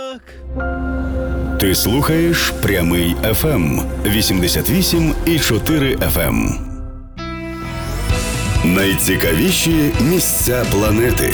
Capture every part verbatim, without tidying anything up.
ранок. Ти слухаєш Прямий еф ем вісімдесят вісім і чотири еф ем. Найцікавіші місця планети.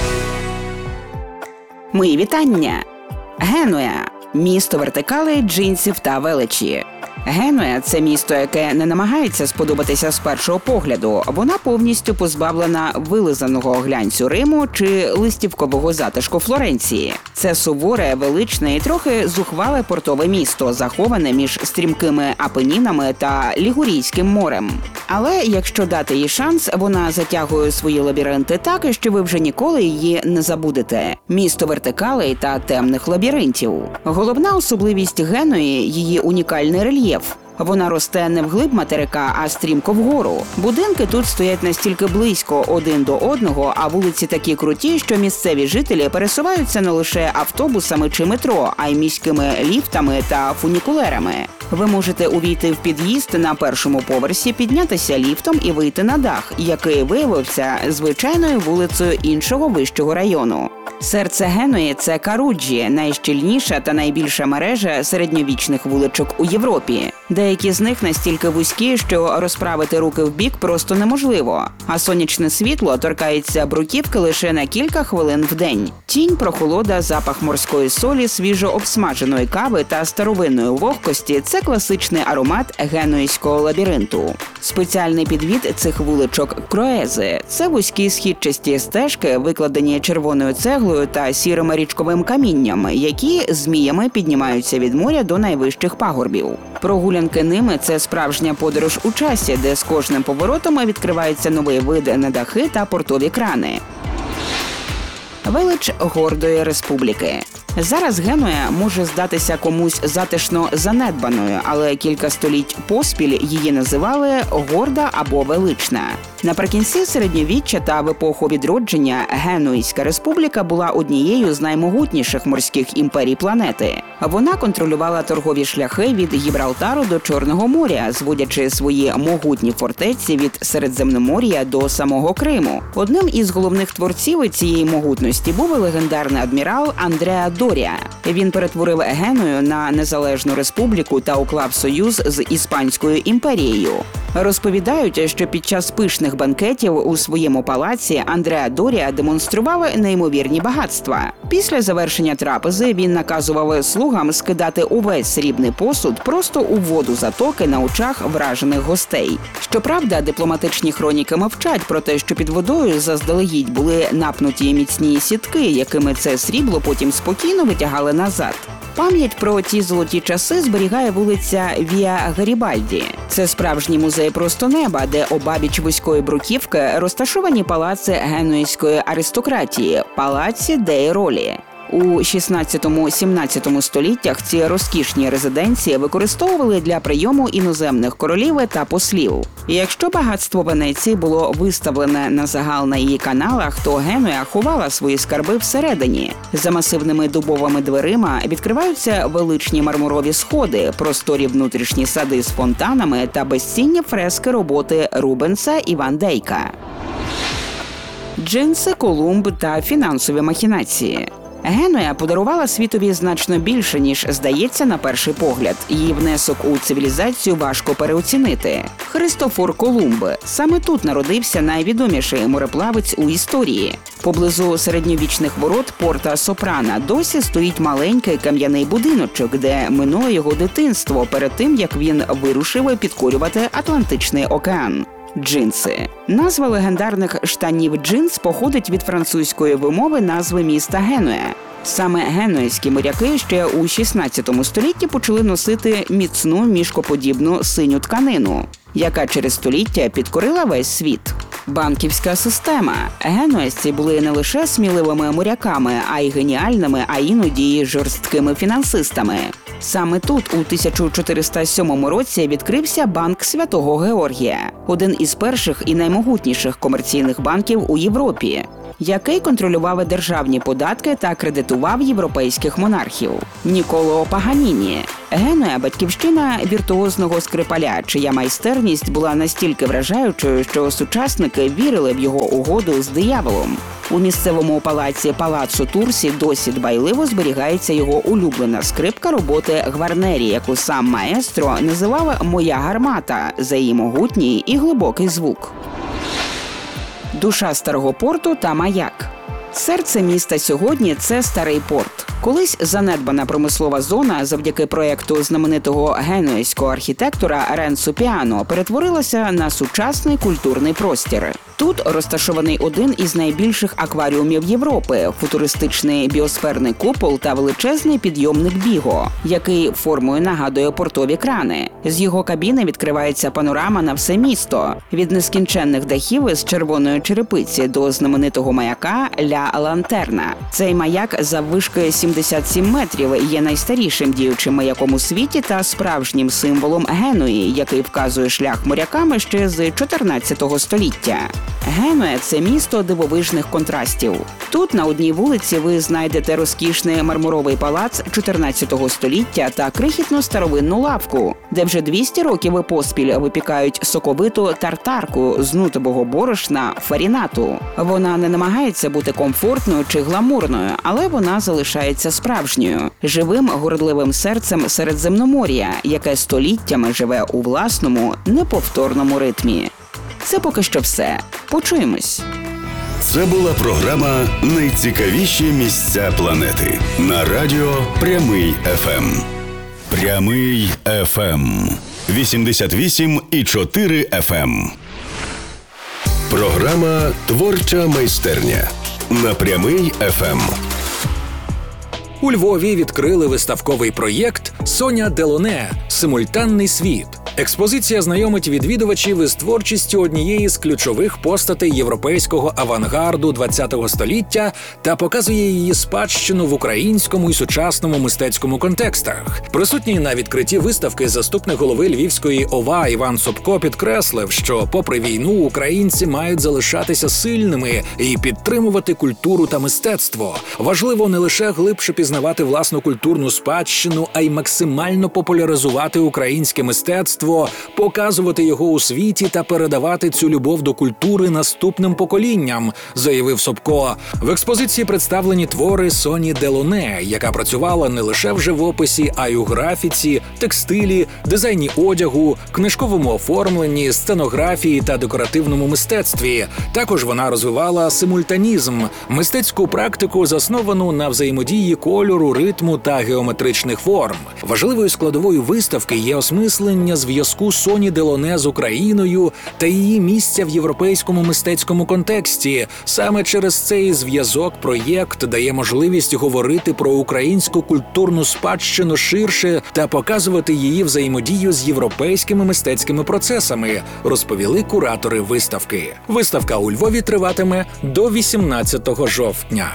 Мої вітання! Генуя – місто вертикалей, джинсів та величі. Генуя – це місто, яке не намагається сподобатися з першого погляду. Вона повністю позбавлена вилизаного глянцю Риму чи листівкового затишку Флоренції. Це суворе, величне і трохи зухвале портове місто, заховане між стрімкими Апенінами та Лігурійським морем. Але якщо дати їй шанс, вона затягує свої лабіринти так, що ви вже ніколи її не забудете. Місто вертикалей та темних лабіринтів. Головна особливість Генуї – її унікальний рельєф. Вона росте не вглиб материка, а стрімко вгору. Будинки тут стоять настільки близько один до одного, а вулиці такі круті, що місцеві жителі пересуваються не лише автобусами чи метро, а й міськими ліфтами та фунікулерами. Ви можете увійти в під'їзд на першому поверсі, піднятися ліфтом і вийти на дах, який виявився звичайною вулицею іншого вищого району. Серце Генуї – це Каруджі, найщільніша та найбільша мережа середньовічних вуличок у Європі. Деякі з них настільки вузькі, що розправити руки вбік просто неможливо, а сонячне світло торкається бруківки лише на кілька хвилин в день. Тінь, прохолода, запах морської солі, свіжо обсмаженої кави та старовинної вогкості – це класичний аромат генуїзького лабіринту. Спеціальний підвід цих вуличок – кроези. Це вузькі східчасті стежки, викладені червоною цеглою та сірим річковим камінням, які зміями піднімаються від моря до найвищих пагорбів. Прогулянки ними – це справжня подорож у часі, де з кожним поворотом відкривається новий вид на дахи та портові крани. Велич гордої республіки. Зараз Генуя може здатися комусь затишно занедбаною, але кілька століть поспіль її називали горда або велична. Наприкінці середньовіччя та в епоху відродження Генуїзька республіка була однією з наймогутніших морських імперій планети. Вона контролювала торгові шляхи від Гібралтару до Чорного моря, зводячи свої могутні фортеці від Середземномор'я до самого Криму. Одним із головних творців цієї могутності був легендарний адмірал Андреа Дорія. Він перетворив Геную на незалежну республіку та уклав союз з Іспанською імперією. Розповідають, що під час пишних банкетів у своєму палаці Андреа Дорія демонстрував неймовірні багатства. Після завершення трапези він наказував слугам скидати увесь срібний посуд просто у воду затоки на очах вражених гостей. Щоправда, дипломатичні хроніки мовчать про те, що під водою заздалегідь були напнуті міцні сітки, якими це срібло потім спокійно витягали назад. Пам'ять про ті золоті часи зберігає вулиця Віа Гарібальді. Це справжній музей просто неба, де обабіч вузької бруківки розташовані палаци генуїзької аристократії – палаці деї Ролі. У шістнадцятому-сімнадцятому століттях ці розкішні резиденції використовували для прийому іноземних королів та послів. І якщо багатство Венеції було виставлене на загал на її каналах, то Генуя ховала свої скарби всередині. За масивними дубовими дверима відкриваються величні мармурові сходи, просторі внутрішні сади з фонтанами та безцінні фрески роботи Рубенса і Ван Дейка. Джинси, Колумб та фінансові махінації. Генуя подарувала світові значно більше, ніж здається на перший погляд. Її внесок у цивілізацію важко переоцінити. Христофор Колумб. Саме тут народився найвідоміший мореплавець у історії. Поблизу середньовічних ворот порта Сопрана досі стоїть маленький кам'яний будиночок, де минуло його дитинство перед тим, як він вирушив підкорювати Атлантичний океан. Джинси. Назва легендарних штанів джинс походить від французької вимови назви міста Генуя. Саме генуїзькі моряки ще у шістнадцятому столітті почали носити міцну мішкоподібну синю тканину, яка через століття підкорила весь світ. Банківська система. Генуїзці були не лише сміливими моряками, а й геніальними, а іноді й жорсткими фінансистами. Саме тут у тисяча чотириста сьомому році відкрився банк Святого Георгія – один із перших і наймогутніших комерційних банків у Європі. який контролював державні податки та кредитував європейських монархів. Ніколо Паганіні. Генуя – батьківщина віртуозного скрипаля, чия майстерність була настільки вражаючою, що сучасники вірили в його угоду з дияволом. У місцевому палаці Палаццо Турсі досі дбайливо зберігається його улюблена скрипка роботи Гварнері, яку сам маестро називав «моя гармата» за її могутній і глибокий звук. Душа старого порту та маяк. Серце міста сьогодні – це старий порт. Колись занедбана промислова зона завдяки проєкту знаменитого генуезького архітектора Ренцо Піано перетворилася на сучасний культурний простір. Тут розташований один із найбільших акваріумів Європи – футуристичний біосферний купол та величезний підйомник Біго, який формою нагадує портові крани. З його кабіни відкривається панорама на все місто – від нескінченних дахів із червоної черепиці до знаменитого маяка Ля Лантерна. Цей маяк заввишки сімдесят сім метрів є найстарішим діючим маяком у світі та справжнім символом Генуї, який вказує шлях моряками ще з чотирнадцятого століття. Генуя – це місто дивовижних контрастів. Тут на одній вулиці ви знайдете розкішний мармуровий палац чотирнадцятого століття та крихітну старовинну лавку, де вже двісті років поспіль випікають соковиту тартарку з нутового борошна фарінату. Вона не намагається бути комфортною чи гламурною, але вона залишається справжньою, живим гордливим серцем Середземномор'я, яке століттями живе у власному, неповторному ритмі. Це поки що все. Почуємось. Це була програма «Найцікавіші місця планети» на радіо «Прямий еф ем». «Прямий еф ем» вісімдесят вісім і чотири еф ем. Програма «Творча майстерня» на «Прямий еф ем». У Львові відкрили виставковий проєкт «Соня Делоне. Симультанний світ». Експозиція знайомить відвідувачів із творчістю однієї з ключових постатей європейського авангарду ХХ століття та показує її спадщину в українському і сучасному мистецькому контекстах. Присутній на відкритті виставки заступник голови Львівської ОВА Іван Собко підкреслив, що попри війну українці мають залишатися сильними і підтримувати культуру та мистецтво. Важливо не лише глибше пізнавати власну культурну спадщину, а й максимально популяризувати українське мистецтво, показувати його у світі та передавати цю любов до культури наступним поколінням, заявив Собко. В експозиції представлені твори Соні Делоне, яка працювала не лише в живописі, а й у графіці, текстилі, дизайні одягу, книжковому оформленні, сценографії та декоративному мистецтві. Також вона розвивала симультанізм – мистецьку практику, засновану на взаємодії кольору, ритму та геометричних форм. Важливою складовою виставки є осмислення зв'язку Соні Делоне з Україною та її місця в європейському мистецькому контексті. Саме через цей зв'язок проєкт дає можливість говорити про українську культурну спадщину ширше та показувати її взаємодію з європейськими мистецькими процесами, розповіли куратори виставки. Виставка у Львові триватиме до вісімнадцятого жовтня.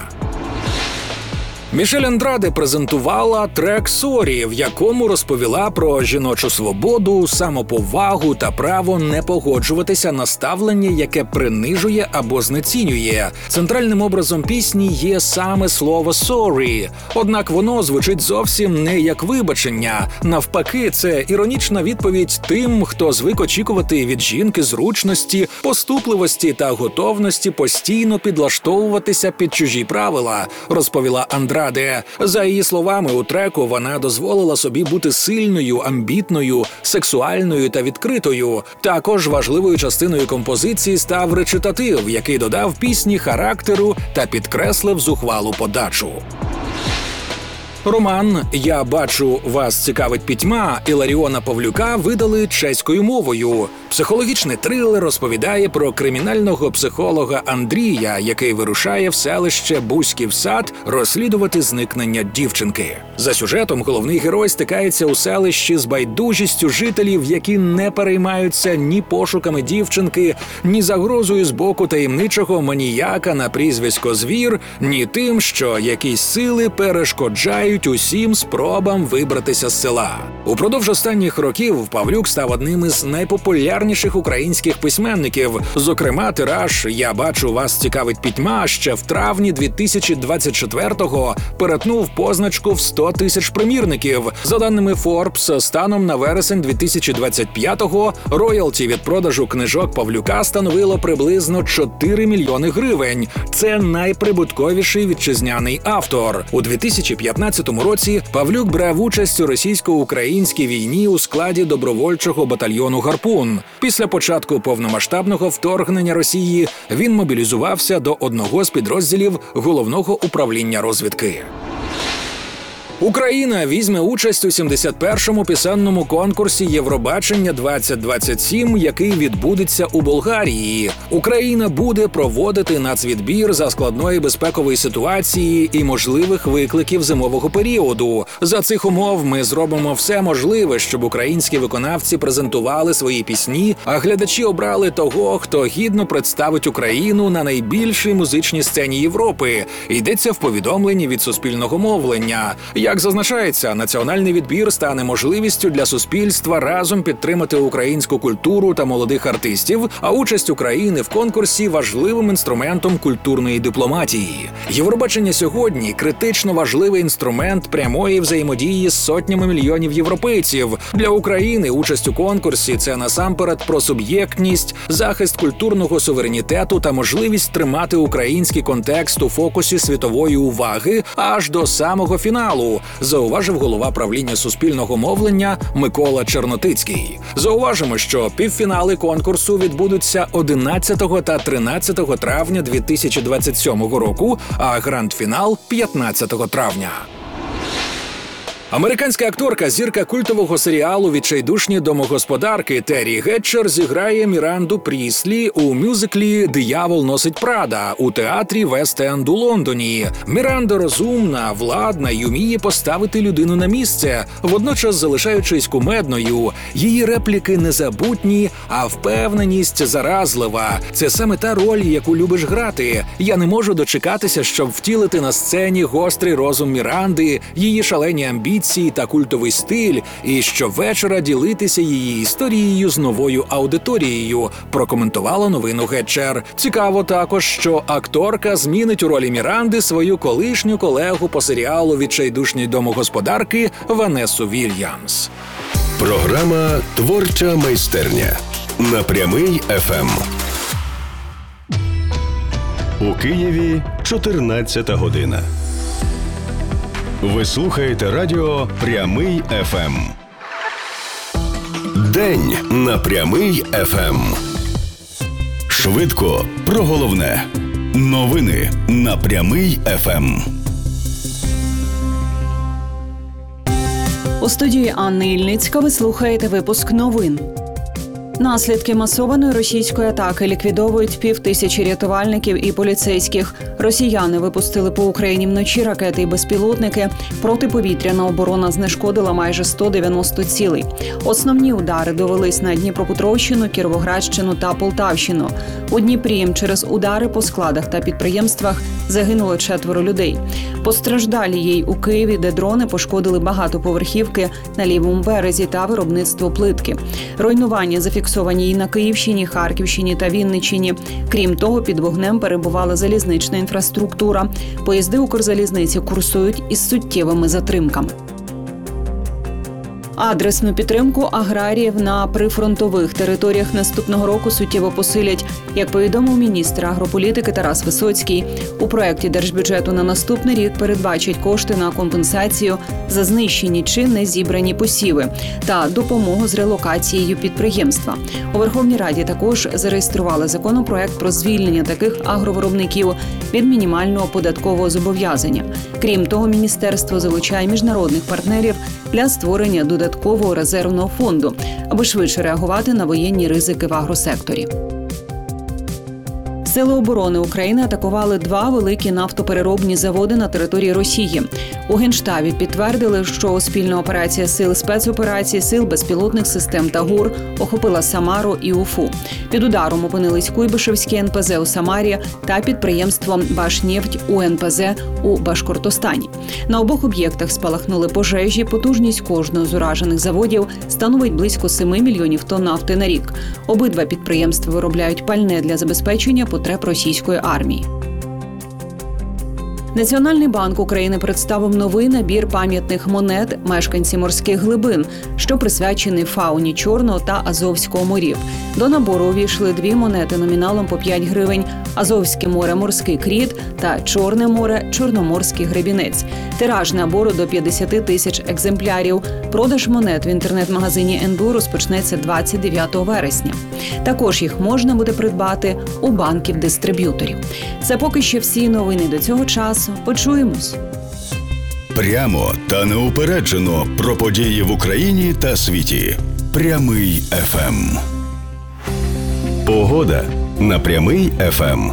Мішель Андраде презентувала трек «Сорі», в якому розповіла про жіночу свободу, самоповагу та право не погоджуватися на ставлення, яке принижує або знецінює. Центральним образом пісні є саме слово «sorry», однак воно звучить зовсім не як вибачення. Навпаки, це іронічна відповідь тим, хто звик очікувати від жінки зручності, поступливості та готовності постійно підлаштовуватися під чужі правила, розповіла Андраде. За її словами, у треку вона дозволила собі бути сильною, амбітною, сексуальною та відкритою. Також важливою частиною композиції став речитатив, який додав пісні характеру та підкреслив зухвалу подачу. Роман «Я бачу, вас цікавить пітьма» Іларіона Павлюка видали чеською мовою. Психологічний трилер розповідає про кримінального психолога Андрія, який вирушає в селище Бузьків Сад розслідувати зникнення дівчинки. За сюжетом головний герой стикається у селищі з байдужістю жителів, які не переймаються ні пошуками дівчинки, ні загрозою з боку таємничого маніяка на прізвисько Звір, ні тим, що якісь сили перешкоджають протистояють усім спробам вибратися з села. Упродовж останніх років Павлюк став одним із найпопулярніших українських письменників. Зокрема, тираж «Я бачу, вас цікавить пітьма» ще в травні дві тисячі двадцять четвертого перетнув позначку в сто тисяч примірників. За даними Forbes, станом на вересень дві тисячі двадцять п'ятого роялті від продажу книжок Павлюка становило приблизно чотири мільйони гривень. Це найприбутковіший вітчизняний автор. У дві тисячі п'ятнадцятому році Павлюк брав участь у російсько-українській війні у складі добровольчого батальйону «Гарпун». Після початку повномасштабного вторгнення Росії він мобілізувався до одного з підрозділів Головного управління розвідки. Україна візьме участь у сімдесят першому пісенному конкурсі Євробачення двадцять двадцять сім, який відбудеться у Болгарії. Україна буде проводити нацвідбір за складної безпекової ситуації і можливих викликів зимового періоду. За цих умов ми зробимо все можливе, щоб українські виконавці презентували свої пісні, а глядачі обрали того, хто гідно представить Україну на найбільшій музичній сцені Європи. Йдеться в повідомленні від Суспільного мовлення. Як зазначається, національний відбір стане можливістю для суспільства разом підтримати українську культуру та молодих артистів, а участь України в конкурсі – важливим інструментом культурної дипломатії. Євробачення сьогодні – критично важливий інструмент прямої взаємодії з сотнями мільйонів європейців. Для України участь у конкурсі – це насамперед про суб'єктність, захист культурного суверенітету та можливість тримати український контекст у фокусі світової уваги аж до самого фіналу, зауважив голова правління Суспільного мовлення Микола Чернотицький. Зауважимо, що півфінали конкурсу відбудуться одинадцятого та тринадцятого травня дві тисячі двадцять сьомого року, а гранд-фінал – п'ятнадцятого травня. Американська акторка, зірка культового серіалу «Відчайдушні домогосподарки» Террі Гетчер зіграє Міранду Пріслі у мюзиклі «Диявол носить Прада» у театрі Вест-Енд у Лондоні. Міранда розумна, владна й уміє поставити людину на місце, водночас залишаючись кумедною. Її репліки незабутні, а впевненість заразлива. Це саме та роль, яку любиш грати. Я не можу дочекатися, щоб втілити на сцені гострий розум Міранди, її шалені амбіції та культовий стиль, і щовечора ділитися її історією з новою аудиторією, прокоментувала новину Гетчер. Цікаво також, що акторка змінить у ролі Міранди свою колишню колегу по серіалу «Відчайдушні домогосподарки» Ванесу Вільямс. Програма «Творча майстерня» на Прямий еф ем. У Києві чотирнадцята година. Ви слухаєте радіо «Прямий еф ем». День на Прямий еф ем. Швидко про головне. Новини на Прямий еф ем. У студії Анни Ільницька ви слухаєте випуск новин. Наслідки масованої російської атаки ліквідовують півтисячі рятувальників і поліцейських. Росіяни випустили по Україні вночі ракети і безпілотники. Протиповітряна оборона знешкодила майже сто дев'яносто цілей. Основні удари довелись на Дніпропетровщину, Кіровоградщину та Полтавщину. У Дніпрі через удари по складах та підприємствах загинуло четверо людей. Постраждалі є й у Києві, де дрони пошкодили багатоповерхівки на лівому березі та виробництво плитки. Руйнування зафіксовані і на Київщині, Харківщині та Вінниччині. Крім того, під вогнем перебувала залізнична інфраструктура. Поїзди Укрзалізниці курсують із суттєвими затримками. Адресну підтримку аграріїв на прифронтових територіях наступного року суттєво посилять. Як повідомив міністр агрополітики Тарас Висоцький, у проєкті держбюджету на наступний рік передбачать кошти на компенсацію за знищені чи не зібрані посіви та допомогу з релокацією підприємства. У Верховній Раді також зареєстрували законопроект про звільнення таких агровиробників від мінімального податкового зобов'язання. Крім того, міністерство залучає міжнародних партнерів для створення додаткового резервного фонду, аби швидше реагувати на воєнні ризики в агросекторі. Сили оборони України атакували два великі нафтопереробні заводи на території Росії. У Генштабі підтвердили, що спільна операція сил спецоперацій, сил безпілотних систем та ГУР охопила Самару і Уфу. Під ударом опинились Куйбишевське ен пе зе у Самарі та підприємство «Башнефть» у ен пе зе у Башкортостані. На обох об'єктах спалахнули пожежі. Потужність кожного з уражених заводів становить близько семи мільйонів тонн нафти на рік. Обидва підприємства виробляють пальне для забезпечення потреб російської армії. Національний банк України представив новий набір пам'ятних монет мешканці морських глибин, що присвячений фауні Чорного та Азовського морів. До набору увійшли дві монети номіналом по п'ять гривень – Азовське море морський кріт та Чорне море чорноморський гребінець. Тираж набору до п'ятдесят тисяч екземплярів. Продаж монет в інтернет-магазині ен бе у розпочнеться двадцять дев'ятого вересня. Також їх можна буде придбати у банків-дистриб'юторів. Це поки що всі новини до цього часу. Почуємось. Прямо та неупереджено про події в Україні та світі. Прямий еф ем. Погода на Прямий еф ем.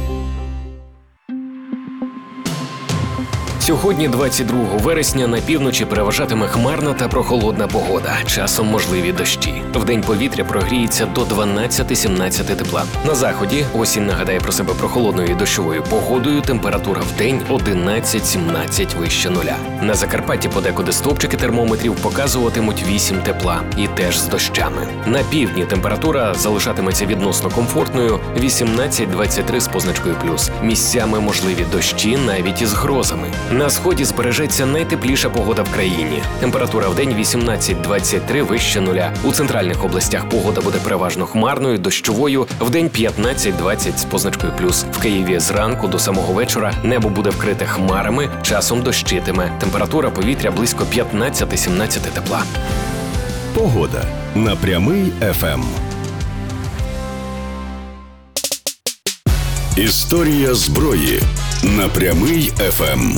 Сьогодні, двадцять другого вересня, на півночі переважатиме хмарна та прохолодна погода. Часом можливі дощі. Вдень повітря прогріється до дванадцять-сімнадцять тепла. На заході осінь нагадає про себе прохолодною і дощовою погодою. Температура вдень одинадцять-сімнадцять вище нуля. На Закарпатті подекуди стовпчики термометрів показуватимуть вісім тепла і теж з дощами. На півдні температура залишатиметься відносно комфортною вісімнадцять-двадцять три з позначкою плюс. Місцями можливі дощі навіть із грозами. На сході збережеться найтепліша погода в країні. Температура вдень вісімнадцять-двадцять три вище нуля. У центральних областях погода буде переважно хмарною, дощовою, вдень п'ятнадцять-двадцять з позначкою плюс. В Києві зранку до самого вечора небо буде вкрите хмарами, часом дощитиме. Температура повітря близько п'ятнадцять-сімнадцять тепла. Погода на Прямий еф ем. Історія зброї на Прямий еф ем.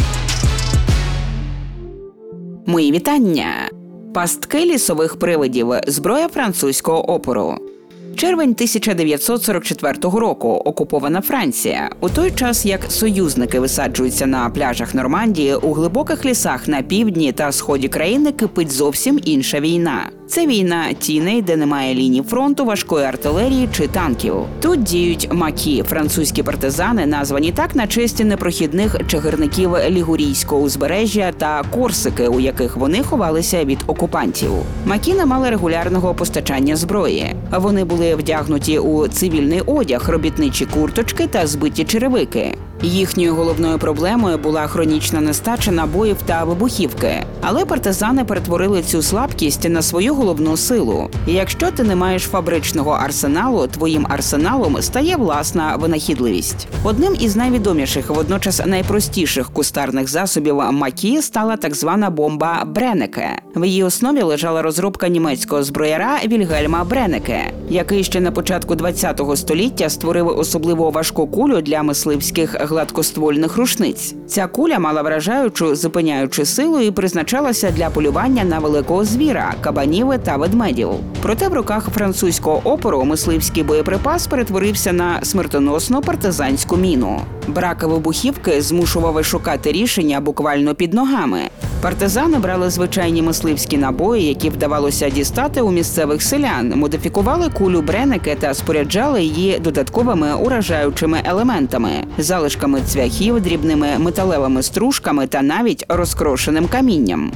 Мої вітання! Пастки лісових привидів. Зброя французького опору. Червень тисяча дев'ятсот сорок четвертого року. Окупована Франція. У той час, як союзники висаджуються на пляжах Нормандії, у глибоких лісах на півдні та сході країни кипить зовсім інша війна. Це війна тіней, де немає ліній фронту, важкої артилерії чи танків. Тут діють макі – французькі партизани, названі так на честь непрохідних чигирників Лігурійського узбережжя та Корсики, у яких вони ховалися від окупантів. Макі не мали регулярного постачання зброї. Вони були вдягнуті у цивільний одяг, робітничі курточки та збиті черевики. Їхньою головною проблемою була хронічна нестача набоїв та вибухівки. Але партизани перетворили цю слабкість на свою головну силу. Якщо ти не маєш фабричного арсеналу, твоїм арсеналом стає власна винахідливість. Одним із найвідоміших, водночас найпростіших кустарних засобів макі стала так звана бомба Бренеке. В її основі лежала розробка німецького зброяра Вільгельма Бренеке, який ще на початку ХХ століття створив особливо важку кулю для мисливських гладкоствольних рушниць. Ця куля мала вражаючу, зупиняючу силу і призначалася для полювання на великого звіра – кабанів та ведмедів. Проте в руках французького опору мисливський боєприпас перетворився на смертоносну партизанську міну. Брак вибухівки змушував шукати рішення буквально під ногами. Партизани брали звичайні мисливські набої, які вдавалося дістати у місцевих селян, модифікували кулю Бренеке та споряджали її додатковими уражаючими елементами – залишками цвяхів, дрібними металевими стружками та навіть розкрошеним камінням.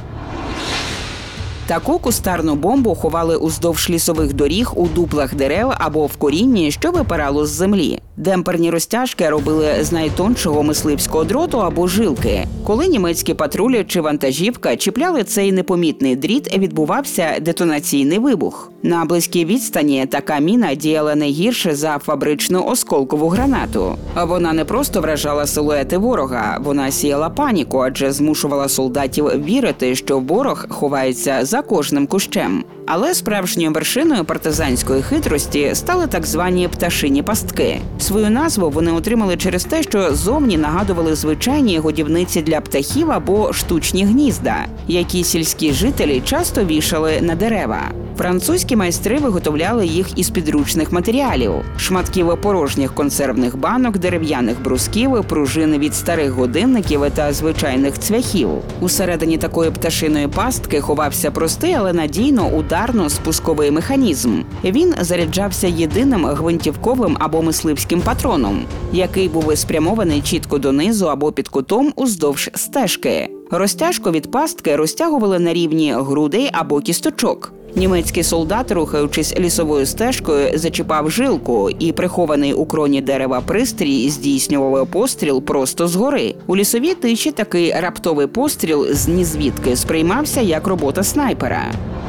Таку кустарну бомбу ховали уздовж лісових доріг, у дуплах дерев або в корінні, що випирало з землі. Демперні розтяжки робили з найтоншого мисливського дроту або жилки. Коли німецькі патрулі чи вантажівка чіпляли цей непомітний дріт, відбувався детонаційний вибух. На близькій відстані така міна діяла не гірше за фабричну осколкову гранату. Вона не просто вражала силуети ворога, вона сіяла паніку, адже змушувала солдатів вірити, що ворог ховається за кожним кущем. Але справжньою вершиною партизанської хитрості стали так звані пташині пастки. Свою назву вони отримали через те, що зовні нагадували звичайні годівниці для птахів або штучні гнізда, які сільські жителі часто вішали на дерева. Французькі майстри виготовляли їх із підручних матеріалів – шматків порожніх консервних банок, дерев'яних брусків, пружини від старих годинників та звичайних цвяхів. Усередині такої пташиної пастки ховався простий, але надійно ударно-спусковий механізм. Він заряджався єдиним гвинтівковим або мисливським патроном, який був спрямований чітко донизу або під кутом уздовж стежки. Розтяжку від пастки розтягували на рівні грудей або кісточок. Німецький солдат, рухаючись лісовою стежкою, зачіпав жилку, і прихований у кроні дерева пристрій здійснював постріл просто згори. У лісовій тиші такий раптовий постріл з нізвідки сприймався як робота снайпера.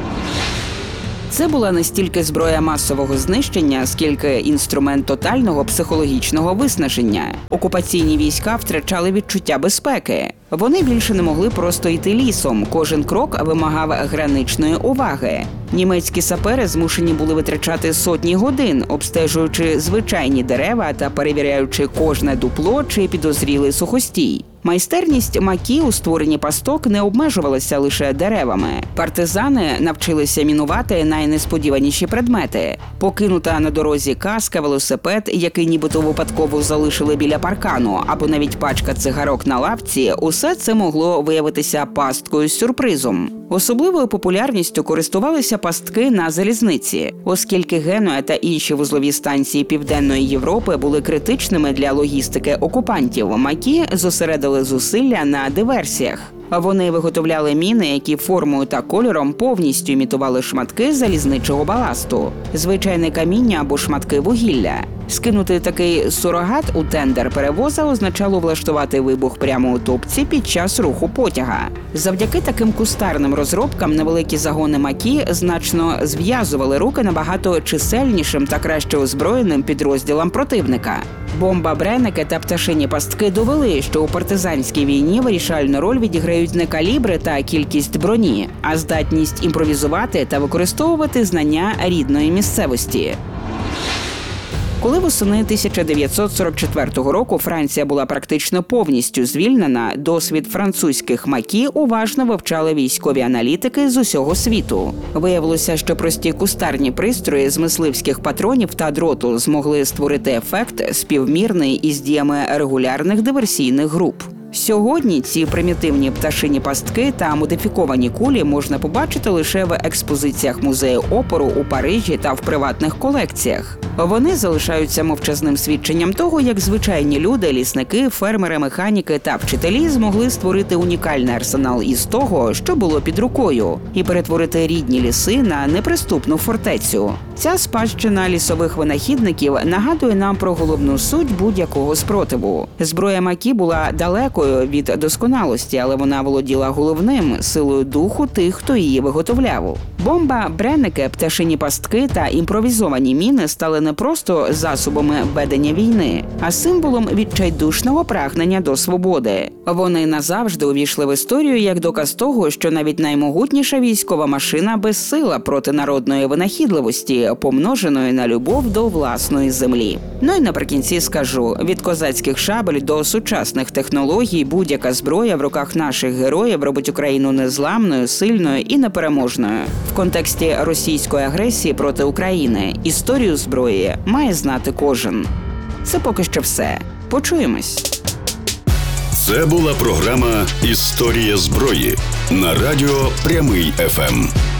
Це була не стільки зброя масового знищення, скільки інструмент тотального психологічного виснаження. Окупаційні війська втрачали відчуття безпеки. Вони більше не могли просто йти лісом, кожен крок вимагав граничної уваги. Німецькі сапери змушені були витрачати сотні годин, обстежуючи звичайні дерева та перевіряючи кожне дупло чи підозрілий сухостій. Майстерність Макі у створенні пасток не обмежувалася лише деревами. Партизани навчилися мінувати найнесподіваніші предмети. Покинута на дорозі каска, велосипед, який нібито випадково залишили біля паркану, або навіть пачка цигарок на лавці – усе це могло виявитися пасткою з сюрпризом. Особливою популярністю користувалися пастки на залізниці, оскільки Генуя та інші вузлові станції Південної Європи були критичними для логістики окупантів. Макі зосередили зусилля на диверсіях. Вони виготовляли міни, які формою та кольором повністю імітували шматки залізничого баласту, звичайне каміння або шматки вугілля. Скинути такий сурогат у тендер перевоза означало влаштувати вибух прямо у топці під час руху потяга. Завдяки таким кустарним розробкам невеликі загони Макі значно зв'язували руки набагато чисельнішим та краще озброєним підрозділам противника. Бомба Бренеке та пташині пастки довели, що у партизанській війні вирішальну роль відіграють не калібри та кількість броні, а здатність імпровізувати та використовувати знання рідної місцевості. Коли восени тисяча дев'ятсот сорок четвертого року Франція була практично повністю звільнена, досвід французьких Макі уважно вивчали військові аналітики з усього світу. Виявилося, що прості кустарні пристрої з мисливських патронів та дроту змогли створити ефект, співмірний із діями регулярних диверсійних груп. Сьогодні ці примітивні пташині пастки та модифіковані кулі можна побачити лише в експозиціях музею опору у Парижі та в приватних колекціях. Вони залишаються мовчазним свідченням того, як звичайні люди, лісники, фермери, механіки та вчителі змогли створити унікальний арсенал із того, що було під рукою, і перетворити рідні ліси на неприступну фортецю. Ця спадщина лісових винахідників нагадує нам про головну суть будь-якого спротиву. Зброя Макі була далекою від досконалості, але вона володіла головним – силою духу тих, хто її виготовляв. Бомба Бренеке, пташині пастки та імпровізовані міни стали не просто засобами ведення війни, а символом відчайдушного прагнення до свободи. Вони назавжди увійшли в історію як доказ того, що навіть наймогутніша військова машина безсила проти народної винахідливості, помноженої на любов до власної землі. Ну і наприкінці скажу, від козацьких шабель до сучасних технологій будь-яка зброя в руках наших героїв робить Україну незламною, сильною і непереможною. В контексті російської агресії проти України історію зброї має знати кожен. Це поки що все. Почуємось. Це була програма «Історія зброї» на радіо «Прямий еф ем».